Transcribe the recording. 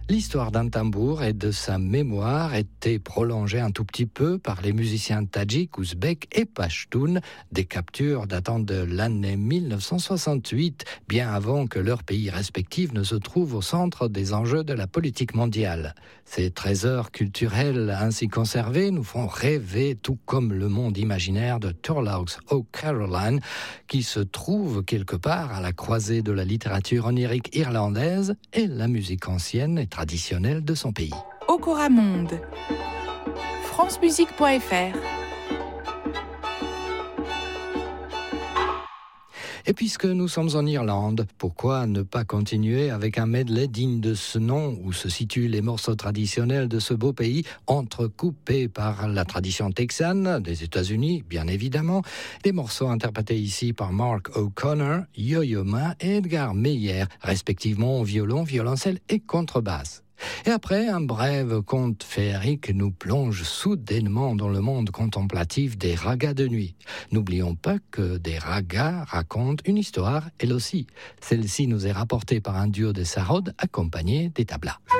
L'histoire d'un tambour et de sa mémoire était prolongée un tout petit peu par les musiciens tadjiks, ouzbeks et pachtoun, des captures datant de l'année 1968, bien avant que leurs pays respectifs ne se trouvent au centre des enjeux de la politique mondiale. Ces trésors culturels ainsi conservés nous font rêver, tout comme le monde imaginaire de Turlough's O'Caroline, qui se trouve quelque part à la croisée de la littérature onirique irlandaise et la musique ancienne et traditionnelle de son pays. Okora Monde, francemusique.fr. Et puisque nous sommes en Irlande, pourquoi ne pas continuer avec un medley digne de ce nom où se situent les morceaux traditionnels de ce beau pays, entrecoupés par la tradition texane des États-Unis, bien évidemment, des morceaux interprétés ici par Mark O'Connor, Yo-Yo Ma et Edgar Meyer, respectivement au violon, violoncelle et contrebasse. Et après, un bref conte féerique nous plonge soudainement dans le monde contemplatif des ragas de nuit. N'oublions pas que des ragas racontent une histoire, elle aussi. Celle-ci nous est rapportée par un duo de sarod accompagné des tablas.